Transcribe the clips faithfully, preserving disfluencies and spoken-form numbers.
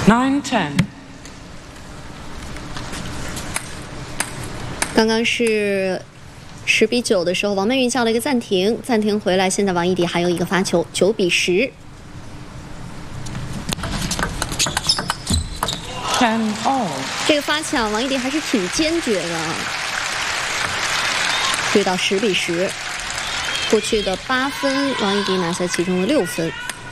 Nine ten。 刚刚是十比九的时候，王曼玉叫了一个暂停，暂停回来，现在王艺迪还有一个发球，九比十。 Ten all。 这个发抢，王艺迪还是挺坚决的，追到十比十。过去的八分，王艺迪拿下其中的六分。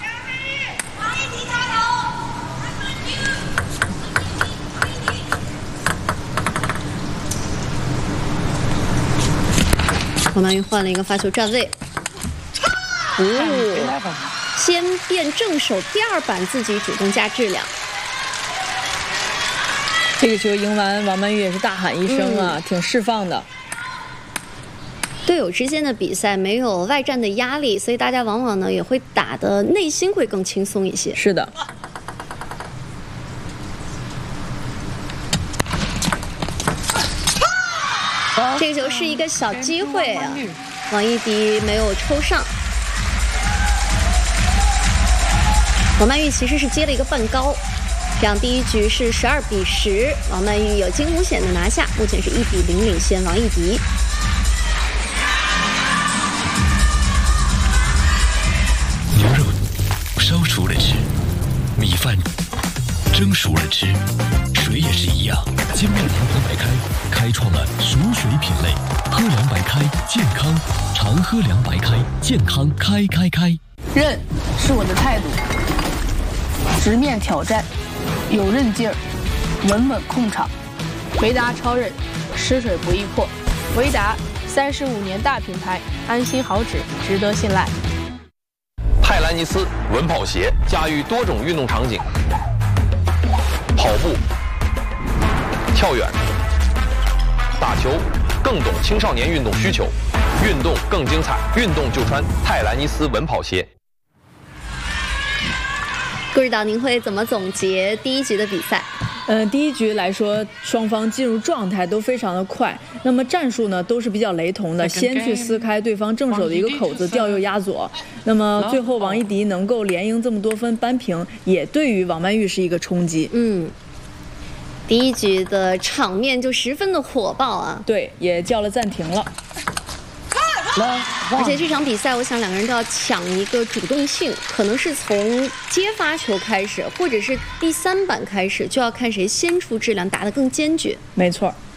王曼玉换了一个发球站位，哦，先变正手，第二板自己主动加质量。 这个球赢完，王曼玉也是大喊一声啊，嗯、挺释放的。 队友之间的比赛没有外战的压力，所以大家往往呢也会打的内心会更轻松一些。 是的。 这个球是一个小机会啊，王艺迪没有抽上。王曼玉其实是接了一个半高，这样第一局是十二比十，王曼玉有惊无险的拿下，目前是一比零领先王艺迪。 牛肉烧熟了吃，米饭蒸熟了吃，水也是一样。金麦堂喝白开开创了熟水品类，喝凉白开健康，常喝凉白开健康开开开。 韧是我的态度，直面挑战，有韧劲儿，稳稳控场。维达超韧，吃水不易破。维达三十五年大品牌，安心好纸，值得信赖。 泰兰尼斯稳跑鞋驾驭多种运动场景，跑步、跳远、打球，更懂青少年运动需求，运动更精彩，运动就穿泰兰尼斯稳跑鞋。 顾指导，您会怎么总结第一局的比赛？ 呃，第一局来说，双方进入状态都非常的快，那么战术呢都是比较雷同的，先去撕开对方正手的一个口子，吊右压左。那么最后王艺迪能够连赢这么多分扳平，也对于王曼玉是一个冲击。 嗯，第一局的场面就十分的火爆啊。 对，也叫了暂停了。 而且这场比赛，我想两个人都要抢一个主动性，可能是从接发球开始，或者是第三板开始，就要看谁先出质量，打得更坚决。 没错。